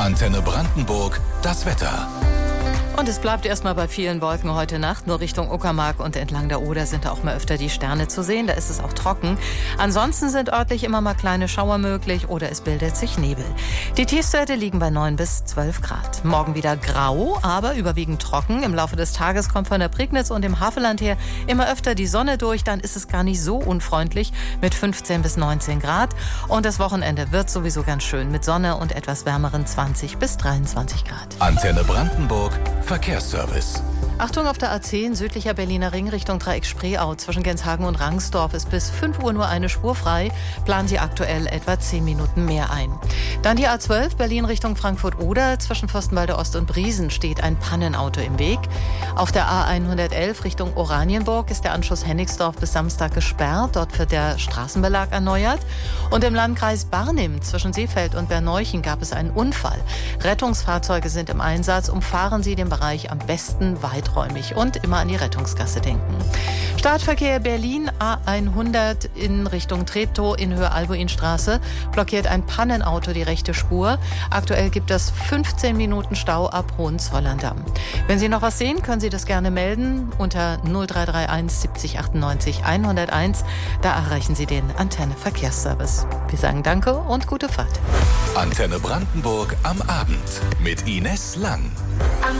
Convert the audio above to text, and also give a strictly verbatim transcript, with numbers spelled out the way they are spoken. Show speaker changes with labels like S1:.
S1: Antenne Brandenburg, das Wetter.
S2: Und es bleibt erstmal bei vielen Wolken heute Nacht. Nur Richtung Uckermark und entlang der Oder sind da auch mal öfter die Sterne zu sehen. Da ist es auch trocken. Ansonsten sind örtlich immer mal kleine Schauer möglich oder es bildet sich Nebel. Die Tiefstwerte liegen bei neun bis zwölf Grad. Morgen wieder grau, aber überwiegend trocken. Im Laufe des Tages kommt von der Prignitz und dem Havelland her immer öfter die Sonne durch. Dann ist es gar nicht so unfreundlich mit fünfzehn bis neunzehn Grad. Und das Wochenende wird sowieso ganz schön mit Sonne und etwas wärmeren zwanzig bis dreiundzwanzig Grad.
S1: Antenne Brandenburg, Verkehrsservice.
S2: Achtung auf der A zehn, südlicher Berliner Ring Richtung Dreieck Spreeau. Zwischen Genshagen und Rangsdorf ist bis fünf Uhr nur eine Spur frei. Planen Sie aktuell etwa zehn Minuten mehr ein. Dann die A zwölf, Berlin Richtung Frankfurt-Oder. Zwischen Fürstenwalde Ost und Briesen steht ein Pannenauto im Weg. Auf der A hundertelf Richtung Oranienburg ist der Anschluss Hennigsdorf bis Samstag gesperrt. Dort wird der Straßenbelag erneuert. Und im Landkreis Barnim zwischen Seefeld und Berneuchen gab es einen Unfall. Rettungsfahrzeuge sind im Einsatz. Umfahren Sie den Bereich am besten weiträumig und immer an die Rettungsgasse denken. Startverkehr Berlin A hundert in Richtung Treptow in Höhe Albuinstraße blockiert ein Pannenauto die rechte Spur. Aktuell gibt es fünfzehn Minuten Stau ab Hohenzollern-Damm. Wenn Sie noch was sehen, können Sie das gerne melden unter null drei drei eins siebzig achtundneunzig hunderteins. Da erreichen Sie den Antenne Verkehrsservice. Wir sagen Danke und gute Fahrt.
S1: Antenne Brandenburg am Abend mit Ines Lang.